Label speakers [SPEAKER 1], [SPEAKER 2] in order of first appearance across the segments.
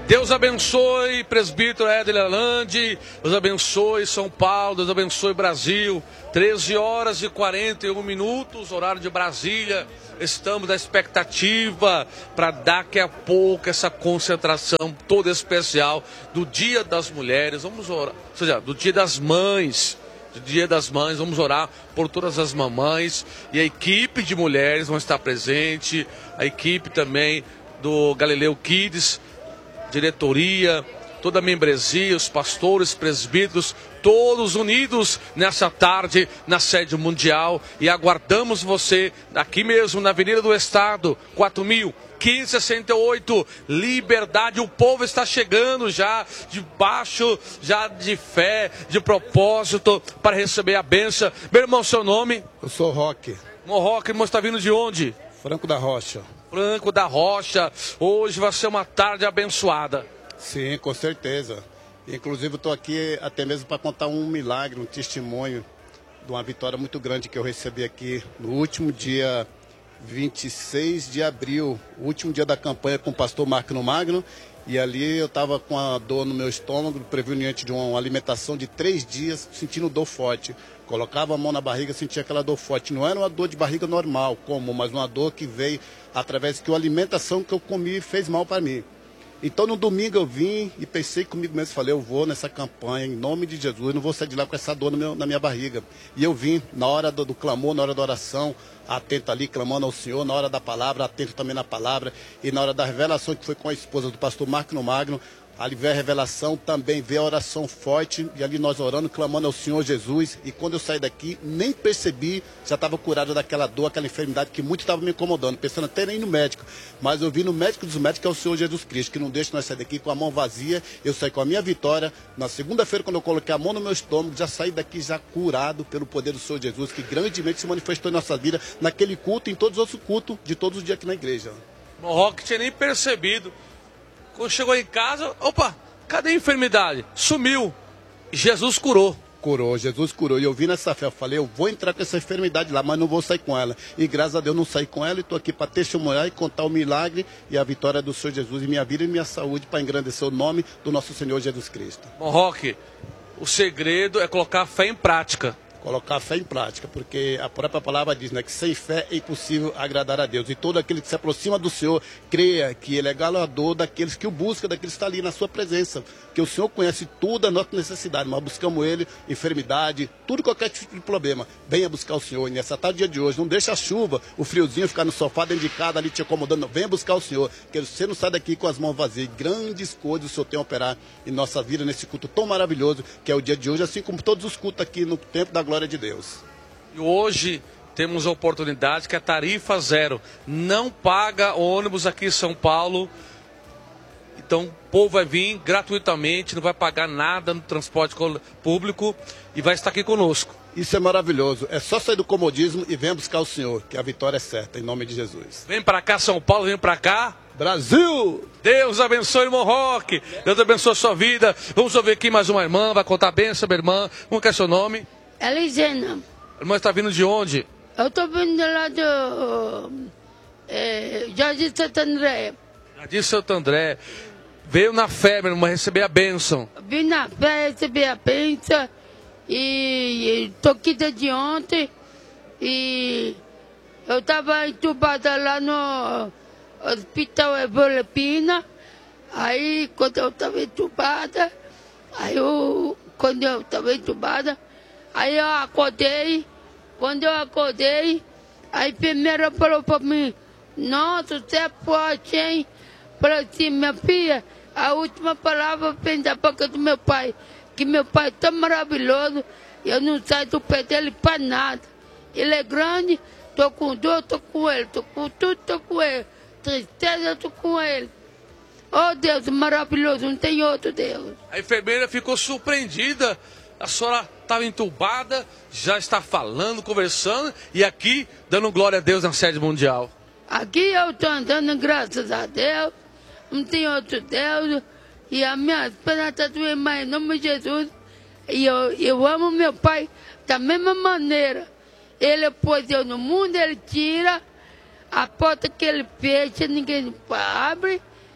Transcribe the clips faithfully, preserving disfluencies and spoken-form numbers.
[SPEAKER 1] Deus abençoe, presbítero Éder Lalande, Deus abençoe São Paulo, Deus abençoe Brasil. treze horas e quarenta e um minutos, horário de Brasília. Estamos na expectativa para daqui a pouco essa concentração toda especial do Dia das Mulheres. Vamos orar, ou seja, do Dia das Mães. Do Dia das Mães, vamos orar por todas as mamães. E a equipe de mulheres vão estar presente, a equipe também do Galileu Kids, diretoria, toda a membresia, os pastores, presbíteros, todos unidos nessa tarde na sede mundial, e aguardamos você aqui mesmo na Avenida do Estado, quatro mil quinhentos e sessenta e oito, Liberdade. O povo está chegando já debaixo, já de fé, de propósito, para receber a bênção. Meu irmão, seu nome?
[SPEAKER 2] Eu sou Roque.
[SPEAKER 1] Irmão Roque, irmão, está vindo de onde?
[SPEAKER 2] Franco da Rocha.
[SPEAKER 1] Franco da Rocha, hoje vai ser uma tarde abençoada.
[SPEAKER 2] Sim, com certeza. Inclusive, eu estou aqui até mesmo para contar um milagre, um testemunho de uma vitória muito grande que eu recebi aqui no último dia vinte e seis de abril, o último dia da campanha com o pastor Magno Magno. E ali eu estava com a dor no meu estômago, proveniente de uma alimentação de três dias, sentindo dor forte. Colocava a mão na barriga, sentia aquela dor forte. Não era uma dor de barriga normal, comum, mas uma dor que veio através que a alimentação que eu comi fez mal para mim. Então no domingo eu vim e pensei comigo mesmo, falei, eu vou nessa campanha em nome de Jesus, não vou sair de lá com essa dor no meu, na minha barriga. E eu vim na hora do, do clamor, na hora da oração, atento ali, clamando ao Senhor, na hora da palavra, atento também na palavra, e na hora da revelação que foi com a esposa do pastor Magno Magno. Ali veio a revelação, também veio a oração forte, e ali nós orando, clamando ao Senhor Jesus. E quando eu saí daqui, nem percebi, já estava curado daquela dor, aquela enfermidade que muito estava me incomodando, pensando até nem no médico. Mas eu vi no médico dos médicos, que é o Senhor Jesus Cristo, que não deixa nós sair daqui com a mão vazia. Eu saí com a minha vitória. Na segunda-feira, quando eu coloquei a mão no meu estômago, já saí daqui já curado pelo poder do Senhor Jesus, que grandemente se manifestou em nossa vida, naquele culto e em todos os outros cultos, de todos os dias aqui na igreja.
[SPEAKER 1] O Roque tinha nem percebido. Quando chegou em casa, opa, cadê a enfermidade? Sumiu. Jesus curou.
[SPEAKER 2] Curou, Jesus curou. E eu vi nessa fé, eu falei, eu vou entrar com essa enfermidade lá, mas não vou sair com ela. E graças a Deus não saí com ela, e estou aqui para testemunhar e contar o milagre e a vitória do Senhor Jesus em minha vida e minha saúde, para engrandecer o nome do nosso Senhor Jesus Cristo.
[SPEAKER 1] Bom, Roque, o segredo é colocar a fé em prática.
[SPEAKER 2] Colocar a fé em prática, porque a própria palavra diz, né, que sem fé é impossível agradar a Deus. E todo aquele que se aproxima do Senhor, creia que Ele é galardoador daqueles que o buscam, daqueles que estão ali na sua presença. Que o Senhor conhece tudo a nossa necessidade, mas buscamos Ele, enfermidade, tudo, qualquer tipo de problema. Venha buscar o Senhor. E nessa tarde, dia de hoje, não deixa a chuva, o friozinho, ficar no sofá dentro de casa ali te incomodando. Não. Venha buscar o Senhor, que você não sai daqui com as mãos vazias. Grandes coisas o Senhor tem a operar em nossa vida, nesse culto tão maravilhoso, que é o dia de hoje, assim como todos os cultos aqui no tempo da glória de Deus.
[SPEAKER 1] E hoje temos a oportunidade que é tarifa zero. Não paga ônibus aqui em São Paulo. Então o povo vai vir gratuitamente, não vai pagar nada no transporte público e vai estar aqui conosco.
[SPEAKER 2] Isso é maravilhoso. É só sair do comodismo e venha buscar o Senhor, que a vitória é certa, em nome de Jesus.
[SPEAKER 1] Vem para cá, São Paulo, vem para cá.
[SPEAKER 2] Brasil!
[SPEAKER 1] Deus abençoe, irmão Roque. Deus abençoe a sua vida. Vamos ouvir aqui mais uma irmã, vai contar a bênção, minha irmã. Como que é seu nome?
[SPEAKER 3] Elisena.
[SPEAKER 1] A irmã está vindo de onde?
[SPEAKER 3] Eu estou vindo lá do é, Jardim Santo André.
[SPEAKER 1] Jardim Santo André. Veio na fé, minha irmã, receber a bênção.
[SPEAKER 3] Vim na fé receber a bênção. E estou aqui desde ontem. E eu estava entubada lá no Hospital Evolipina. Aí, quando eu estava entubada, aí eu, quando eu estava entubada, aí eu acordei. Quando eu acordei, a enfermeira falou para mim, nossa, você é forte, hein? Falei assim, minha filha, a última palavra vem da boca do meu pai, que meu pai é tão maravilhoso, eu não saio do pé dele para nada. Ele é grande, tô com dor, tô com ele, tô com tudo, tô com ele. Tristeza, tô com ele. Oh Deus, maravilhoso, não tem outro Deus.
[SPEAKER 1] A enfermeira ficou surpreendida. A senhora estava entubada, já está falando, conversando, e aqui dando glória a Deus na sede mundial.
[SPEAKER 3] Aqui eu estou andando, graças a Deus, não tem outro Deus, e a minha esperança está doendo mais em nome de Jesus. E eu, eu amo meu pai da mesma maneira. Ele pôs eu no mundo, ele tira, a porta que ele fecha, ninguém abre,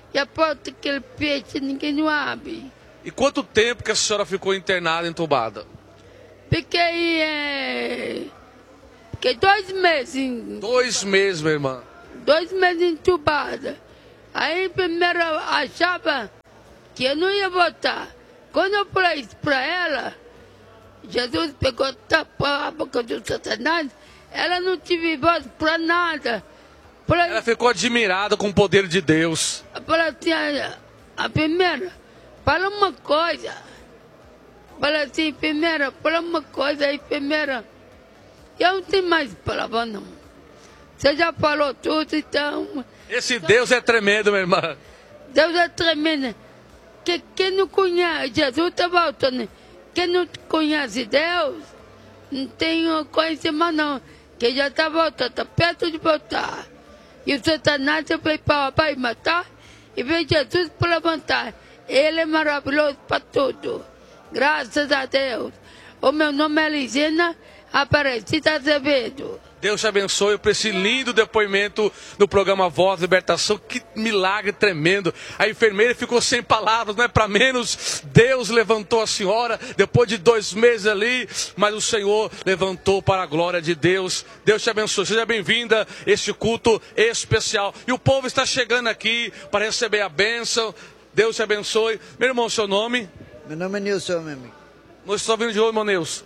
[SPEAKER 3] E a porta daquele peixe ninguém não abre.
[SPEAKER 1] E quanto tempo que a senhora ficou internada, entubada?
[SPEAKER 3] Fiquei, é... Fiquei dois meses.
[SPEAKER 1] Dois meses, minha irmã.
[SPEAKER 3] Dois meses entubada. Aí primeiro eu achava que eu não ia voltar. Quando eu falei isso pra ela, Jesus pegou, tapou a boca do Satanás, ela não tive voz pra nada. Pra...
[SPEAKER 1] Ela ficou admirada com o poder de Deus.
[SPEAKER 3] Falei assim, a, a primeira, fala uma coisa. Falei assim, primeira, fala uma coisa aí, primeira. Eu não tenho mais palavra não. Você já falou tudo, então...
[SPEAKER 1] Esse Deus é tremendo, minha irmã.
[SPEAKER 3] Deus é tremendo. Que, quem não conhece, Jesus está voltando. Quem não conhece Deus, não tem conhecimento não. Que já está voltando, está perto de voltar. E o Satanás veio para matar e veio Jesus para levantar. Ele é maravilhoso para tudo. Graças a Deus. O meu nome é Elisina Aparecida Azevedo.
[SPEAKER 1] Deus te abençoe por esse lindo depoimento no programa Voz Libertação. Que milagre tremendo. A enfermeira ficou sem palavras, não é para menos. Deus levantou a senhora depois de dois meses ali, mas o Senhor levantou para a glória de Deus. Deus te abençoe. Seja bem-vinda a este culto especial. E o povo está chegando aqui para receber a bênção. Deus te abençoe. Meu irmão, seu nome?
[SPEAKER 4] Meu nome é Nilson, meu amigo.
[SPEAKER 1] Nós estamos vindo de onde, irmão Nilson?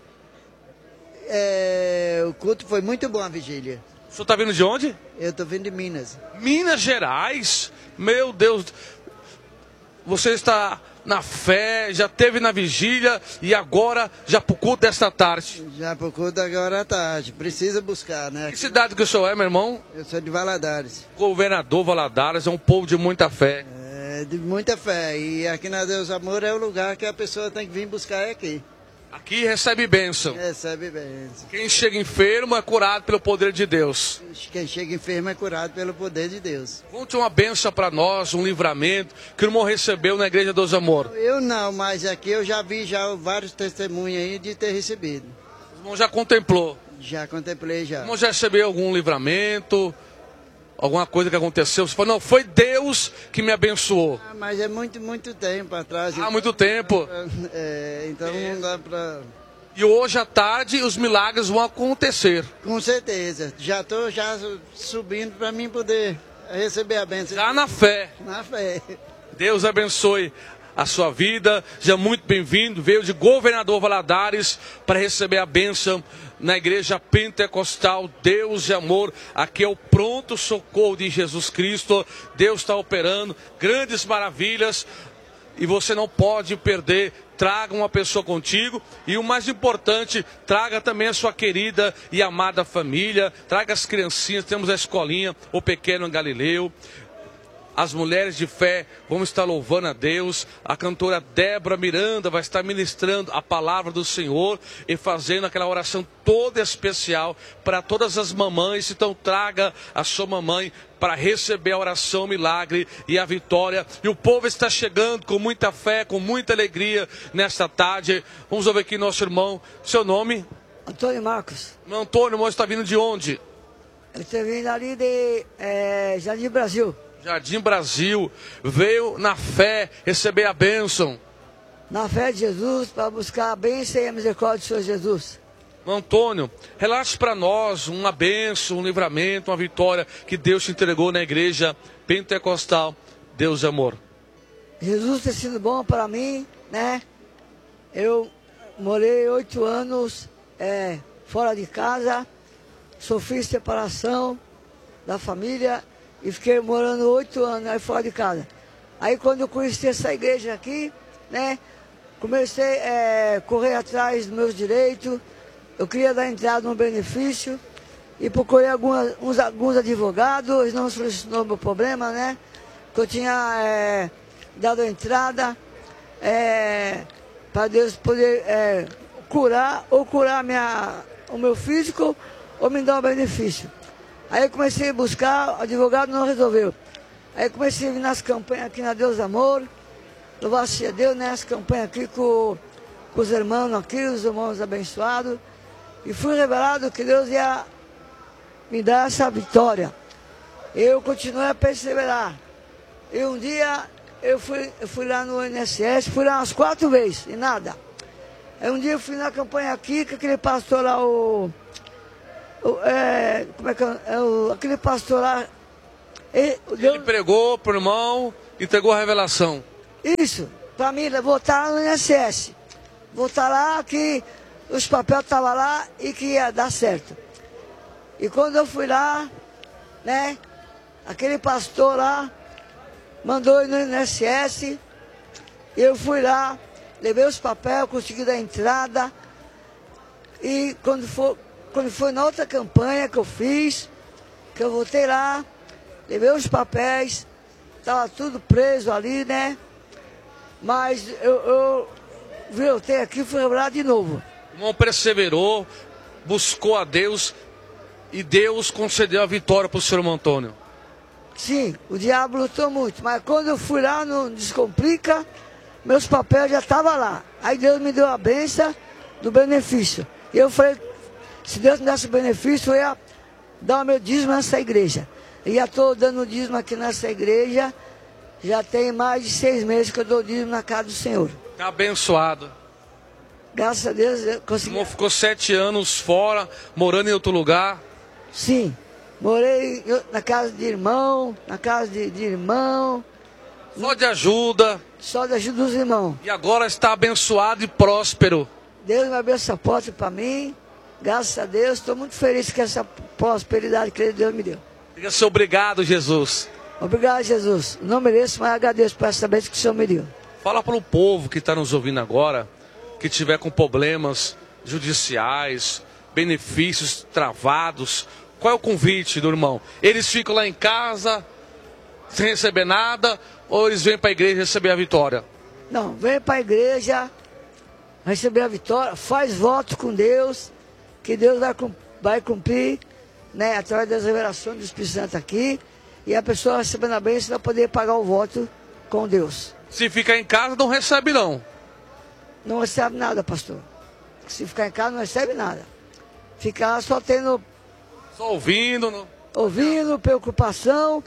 [SPEAKER 4] É, o culto foi muito bom, a vigília.
[SPEAKER 1] O senhor está vindo de onde?
[SPEAKER 4] Eu estou vindo de Minas.
[SPEAKER 1] Minas Gerais? Meu Deus. Você está na fé, já teve na vigília e agora já para o culto desta tarde.
[SPEAKER 4] Já para o culto agora à tarde. Precisa buscar, né?
[SPEAKER 1] Que cidade que o senhor é, meu irmão?
[SPEAKER 4] Eu sou de Valadares.
[SPEAKER 1] Governador Valadares, é um povo de muita fé.
[SPEAKER 4] É, de muita fé. E aqui na Deus Amor é o lugar que a pessoa tem que vir buscar é aqui.
[SPEAKER 1] Aqui recebe bênção.
[SPEAKER 4] Recebe bênção.
[SPEAKER 1] Quem chega enfermo é curado pelo poder de Deus.
[SPEAKER 4] Quem chega enfermo é curado pelo poder de Deus.
[SPEAKER 1] Conte uma bênção para nós, um livramento que o irmão recebeu na Igreja dos Amor.
[SPEAKER 4] Eu não, mas aqui eu já vi já vários testemunhos aí de ter recebido.
[SPEAKER 1] O irmão já contemplou.
[SPEAKER 4] Já contemplei já.
[SPEAKER 1] O irmão já recebeu algum livramento? Alguma coisa que aconteceu? Você falou, não, foi Deus que me abençoou.
[SPEAKER 4] Ah, mas é muito, muito tempo atrás.
[SPEAKER 1] Há muito tempo.
[SPEAKER 4] É, então não dá pra...
[SPEAKER 1] E hoje à tarde os milagres vão acontecer.
[SPEAKER 4] Com certeza. Já estou já subindo para mim poder receber a bênção.
[SPEAKER 1] Já na fé.
[SPEAKER 4] Na fé.
[SPEAKER 1] Deus abençoe a sua vida. Já muito bem-vindo. Veio de Governador Valadares para receber a bênção na Igreja Pentecostal Deus de Amor. Aqui é o pronto socorro de Jesus Cristo. Deus está operando grandes maravilhas e você não pode perder. Traga uma pessoa contigo e o mais importante, traga também a sua querida e amada família. Traga as criancinhas, temos a escolinha, o Pequeno Galileu. As mulheres de fé vão estar louvando a Deus. A cantora Débora Miranda vai estar ministrando a palavra do Senhor e fazendo aquela oração toda especial para todas as mamães. Então traga a sua mamãe para receber a oração, o milagre e a vitória. E o povo está chegando com muita fé, com muita alegria nesta tarde. Vamos ouvir aqui nosso irmão. Seu nome?
[SPEAKER 5] Antônio Marcos.
[SPEAKER 1] Meu Antônio, irmão, está vindo de onde?
[SPEAKER 5] Eu estou vindo ali de é, Jardim Brasil.
[SPEAKER 1] Jardim Brasil, veio na fé receber a bênção.
[SPEAKER 5] Na fé de Jesus, para buscar a bênção e a misericórdia do Senhor Jesus.
[SPEAKER 1] Antônio, relate para nós uma bênção, um livramento, uma vitória que Deus te entregou na Igreja Pentecostal Deus de Amor.
[SPEAKER 5] Jesus tem sido bom para mim, né? Eu morei oito anos é, fora de casa, sofri separação da família. E fiquei morando oito anos aí fora de casa. Aí quando eu conheci essa igreja aqui, né? Comecei a é, correr atrás dos meus direitos. Eu queria dar entrada no benefício. E procurei algumas, uns, alguns advogados, eles não solucionou meu problema, né? Que eu tinha é, dado entrada é, para Deus poder é, curar, ou curar minha, o meu físico, ou me dar um benefício. Aí eu comecei a buscar, o advogado não resolveu. Aí eu comecei a vir nas campanhas aqui na Deus Amor, louvar-se a Deus, né? As campanhas aqui com, com os irmãos aqui, os irmãos abençoados. E fui revelado que Deus ia me dar essa vitória. Eu continuei a perseverar. E um dia eu fui, eu fui lá no I N S S, fui lá umas quatro vezes e nada. Aí um dia eu fui na campanha aqui, com aquele pastor lá, o... o é, como é que é? é o, aquele pastor lá... Ele,
[SPEAKER 1] Ele pregou pro irmão, entregou a revelação.
[SPEAKER 5] Isso, para mim, voltar lá no I N S S. Voltar lá que os papéis estavam lá e que ia dar certo. E quando eu fui lá, né, aquele pastor lá mandou ir no I N S S, eu fui lá, levei os papéis, consegui dar entrada. E quando foi, quando foi na outra campanha que eu fiz, que eu voltei lá, levei os papéis, estava tudo preso ali, né? Mas eu, eu voltei aqui e fui revelado de novo.
[SPEAKER 1] O irmão perseverou, buscou a Deus e Deus concedeu a vitória para o senhor irmão Antônio.
[SPEAKER 5] Sim, o diabo lutou muito, mas quando eu fui lá no Descomplica, meus papéis já estavam lá. Aí Deus me deu a benção do benefício. E eu falei, se Deus me desse o benefício, eu ia dar o meu dízimo nessa igreja. E já estou dando dízimo aqui nessa igreja, já tem mais de seis meses que eu dou dízimo na casa do Senhor.
[SPEAKER 1] Está abençoado.
[SPEAKER 5] Graças a Deus eu consegui.
[SPEAKER 1] O irmão ficou sete anos fora, morando em outro lugar.
[SPEAKER 5] Sim, morei na casa de irmão, na casa de, de irmão.
[SPEAKER 1] Só de ajuda.
[SPEAKER 5] Só de ajuda dos irmãos.
[SPEAKER 1] E agora está abençoado e próspero.
[SPEAKER 5] Deus me abriu essa porta para mim. Graças a Deus, estou muito feliz com essa prosperidade que Deus me deu.
[SPEAKER 1] Diga seu obrigado, Jesus.
[SPEAKER 5] Obrigado, Jesus. Não mereço, mas agradeço por essa bênção que o Senhor me deu.
[SPEAKER 1] Fala para o povo que está nos ouvindo agora, que tiver com problemas judiciais, benefícios travados. Qual é o convite do irmão? Eles ficam lá em casa, sem receber nada, ou eles vêm para a igreja receber a vitória?
[SPEAKER 5] Não, vem para a igreja, receber a vitória, faz voto com Deus, que Deus vai, vai cumprir, né, através das revelações do Espírito Santo aqui, e a pessoa recebendo a bênção vai poder pagar o voto com Deus.
[SPEAKER 1] Se ficar em casa, não recebe não.
[SPEAKER 5] Não recebe nada, pastor. Se ficar em casa, não recebe nada. Ficar só tendo...
[SPEAKER 1] Só ouvindo. Não...
[SPEAKER 5] Ouvindo, preocupação,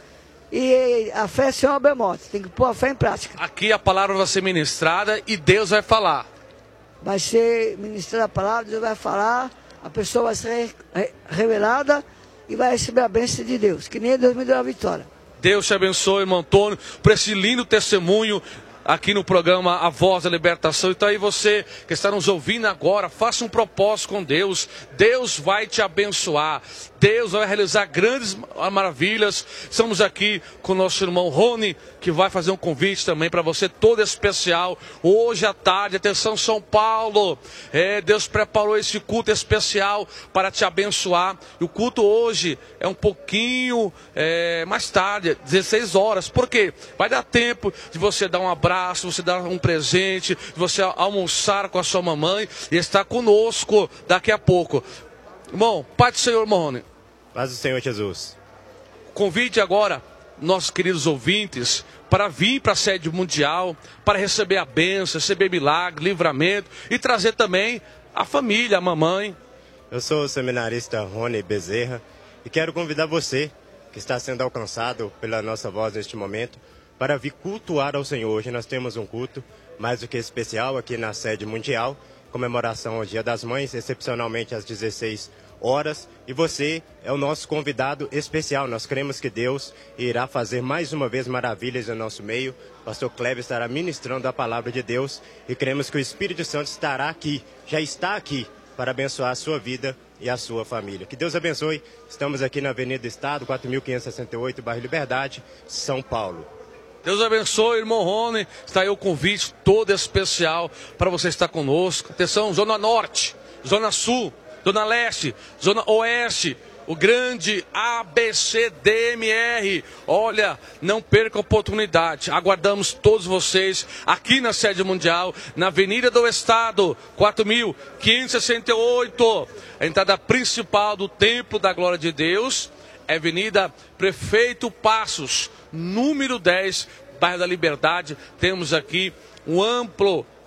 [SPEAKER 5] e a fé é sem uma bemote. Tem que pôr a fé em prática.
[SPEAKER 1] Aqui a palavra vai ser ministrada e Deus vai falar.
[SPEAKER 5] Vai ser ministrada a palavra, Deus vai falar, a pessoa vai ser revelada e vai receber a bênção de Deus, que nem Deus me deu a vitória.
[SPEAKER 1] Deus te abençoe, irmão Antônio, por esse lindo testemunho aqui no programa A Voz da Libertação. Então aí você que está nos ouvindo agora, faça um propósito com Deus. Deus vai te abençoar. Deus vai realizar grandes maravilhas. Estamos aqui com o nosso irmão Rony, que vai fazer um convite também para você, todo especial. Hoje à tarde, atenção São Paulo, é, Deus preparou esse culto especial para te abençoar. E o culto hoje é um pouquinho é, mais tarde, dezesseis horas. Por quê? Vai dar tempo de você dar um abraço, você dar um presente, de você almoçar com a sua mamãe e estar conosco daqui a pouco. Irmão, Pai do Senhor, irmão Rony.
[SPEAKER 6] Paz do Senhor Jesus.
[SPEAKER 1] Convide agora nossos queridos ouvintes para vir para a sede mundial, para receber a bênção, receber milagre, livramento e trazer também a família, a mamãe.
[SPEAKER 6] Eu sou o seminarista Rony Bezerra e quero convidar você, que está sendo alcançado pela nossa voz neste momento, para vir cultuar ao Senhor. Hoje nós temos um culto mais do que especial aqui na sede mundial, comemoração ao Dia das Mães, excepcionalmente às dezesseis horas, e você é o nosso convidado especial. Nós cremos que Deus irá fazer mais uma vez maravilhas no nosso meio. O pastor Kleber estará ministrando a palavra de Deus e cremos que o Espírito Santo estará aqui, já está aqui, para abençoar a sua vida e a sua família. Que Deus abençoe. Estamos aqui na Avenida Estado, quatro mil quinhentos e sessenta e oito, bairro Liberdade, São Paulo.
[SPEAKER 1] Deus abençoe, irmão Rony. Está aí o convite todo especial para você estar conosco. Atenção, Zona Norte, Zona Sul, Zona Leste, Zona Oeste, o grande A B C D M R. Olha, não perca a oportunidade. Aguardamos todos vocês aqui na sede mundial, na Avenida do Estado, quatro mil quinhentos e sessenta e oito. A entrada principal do Templo da Glória de Deus é Avenida Prefeito Passos, número dez, bairro da Liberdade. Temos aqui um amplo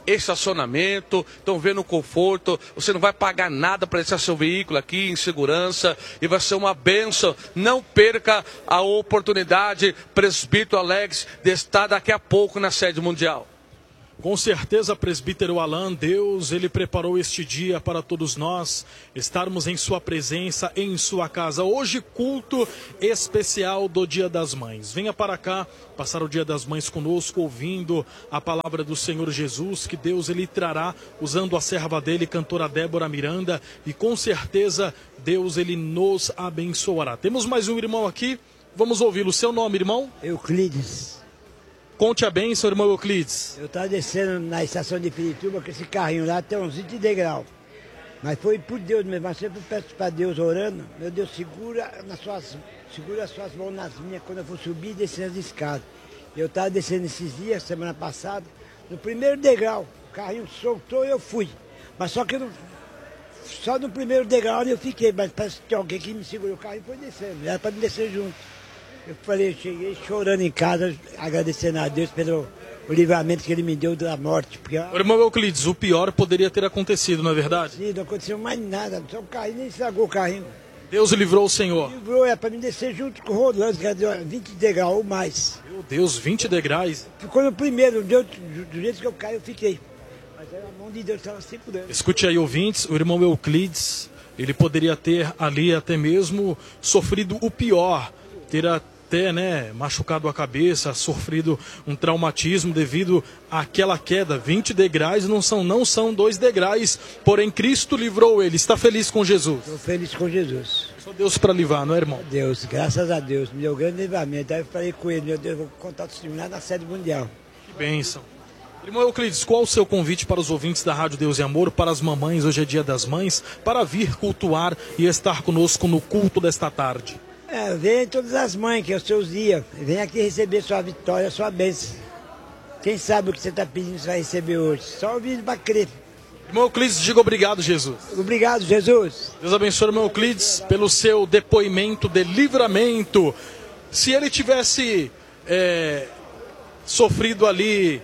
[SPEAKER 1] estacionamento, estão vendo o conforto, você não vai pagar nada para deixar seu veículo aqui em segurança e vai ser uma bênção. Não perca a oportunidade, presbítero Alex, de estar daqui a pouco na sede mundial.
[SPEAKER 7] Com certeza, presbítero Alan, Deus, ele preparou este dia para todos nós estarmos em sua presença, em sua casa. Hoje, culto especial do Dia das Mães. Venha para cá, passar o Dia das Mães conosco, ouvindo a palavra do Senhor Jesus, que Deus, ele trará, usando a serva dele, cantora Débora Miranda, e com certeza, Deus, ele nos abençoará. Temos mais um irmão aqui, vamos ouvi-lo. Seu nome, irmão?
[SPEAKER 8] Euclides.
[SPEAKER 7] Conte a bênção, irmão Euclides.
[SPEAKER 8] Eu estava descendo na estação de Pirituba com esse carrinho lá, até uns vinte degraus. Mas foi por Deus mesmo, mas sempre peço para Deus orando. Meu Deus, segura, nas suas, segura as suas mãos nas minhas quando eu for subir e descer as escadas. Eu estava descendo esses dias, semana passada, no primeiro degrau, o carrinho soltou e eu fui. Mas só que eu não, só no primeiro degrau eu fiquei, mas parece que alguém que me segurou o carrinho foi descendo, era para me descer junto. Eu falei, eu cheguei chorando em casa, agradecendo a Deus pelo o livramento que Ele me deu da morte. Porque,
[SPEAKER 7] irmão Euclides, o pior poderia ter acontecido, não é verdade?
[SPEAKER 8] Sim, não aconteceu mais nada, só o carrinho, nem estragou o carrinho.
[SPEAKER 7] Deus livrou o Senhor.
[SPEAKER 8] Livrou, é para me descer junto com o Rolando, que deu vinte degraus ou mais.
[SPEAKER 7] Meu Deus, vinte degraus.
[SPEAKER 8] Ficou no primeiro, do, do jeito que eu caí, eu fiquei. Mas a mão de Deus estava segurando.
[SPEAKER 7] Escute aí, ouvintes, o irmão Euclides, ele poderia ter ali até mesmo sofrido o pior, ter a até, né, machucado a cabeça, sofrido um traumatismo devido àquela queda. vinte degraus não são, não são dois degraus, porém Cristo livrou ele. Está feliz com Jesus?
[SPEAKER 8] Estou feliz com Jesus.
[SPEAKER 7] Só Deus para livrar, não é, irmão?
[SPEAKER 8] Deus, graças a Deus, me deu grande livramento. Aí eu falei com ele, meu Deus, vou contar o testemunho lá na sede mundial.
[SPEAKER 7] Que bênção. Irmão Euclides, qual o seu convite para os ouvintes da Rádio Deus e Amor, para as mamães, hoje é Dia das Mães, para vir cultuar e estar conosco no culto desta tarde?
[SPEAKER 8] É, vem todas as mães, que é os seus dias. Vem aqui receber sua vitória, sua bênção. Quem sabe o que você está pedindo você vai receber hoje? Só ouvindo para crer.
[SPEAKER 7] Irmão Euclides, diga obrigado, Jesus.
[SPEAKER 8] Obrigado, Jesus.
[SPEAKER 7] Deus abençoe, irmão Euclides, pelo seu depoimento de livramento. Se ele tivesse é, sofrido ali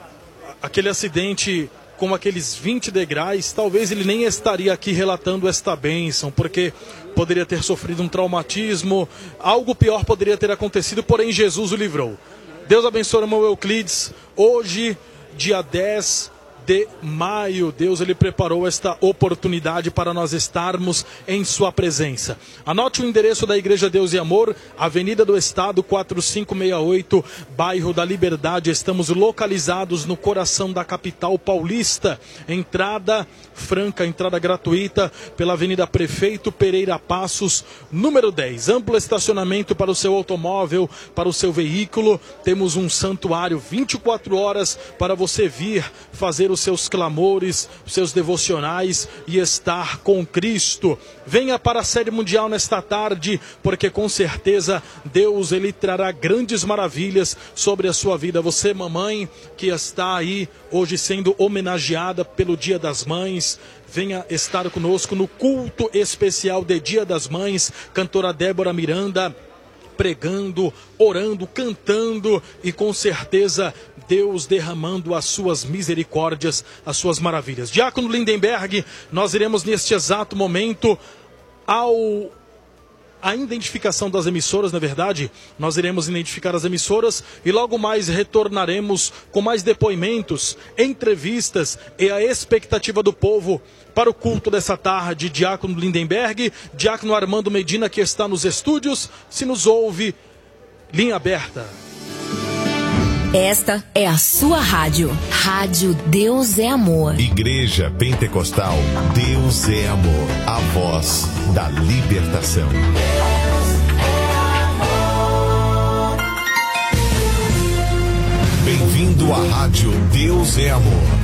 [SPEAKER 7] aquele acidente com aqueles vinte degraus, talvez ele nem estaria aqui relatando esta bênção, porque poderia ter sofrido um traumatismo, algo pior poderia ter acontecido, porém Jesus o livrou. Deus abençoe, irmão Euclides. Hoje, dia dez de maio, Deus ele preparou esta oportunidade para nós estarmos em sua presença. Anote o endereço da Igreja Deus e Amor, Avenida do Estado quatro cinco seis oito, bairro da Liberdade. Estamos localizados no coração da capital paulista. Entrada franca, entrada gratuita pela Avenida Prefeito Pereira Passos, número dez. Amplo estacionamento para o seu automóvel, para o seu veículo. Temos um santuário vinte e quatro horas para você vir fazer os seus clamores, os seus devocionais e estar com Cristo. Venha para a sede mundial nesta tarde, porque com certeza Deus ele trará grandes maravilhas sobre a sua vida. Você, mamãe, que está aí hoje sendo homenageada pelo Dia das Mães, venha estar conosco no culto especial de Dia das Mães. Cantora Débora Miranda pregando, orando, cantando e com certeza Deus derramando as suas misericórdias, as suas maravilhas. Diácono Lindenberg, nós iremos neste exato momento ao a identificação das emissoras, na verdade, nós iremos identificar as emissoras e logo mais retornaremos com mais depoimentos, entrevistas e a expectativa do povo para o culto dessa tarde. Diácono Lindenberg, Diácono Armando Medina, que está nos estúdios, se nos ouve, linha aberta.
[SPEAKER 9] Esta é a sua rádio. Rádio Deus é Amor.
[SPEAKER 10] Igreja Pentecostal Deus é Amor. A voz da libertação. Deus é amor. Bem-vindo à Rádio Deus é Amor.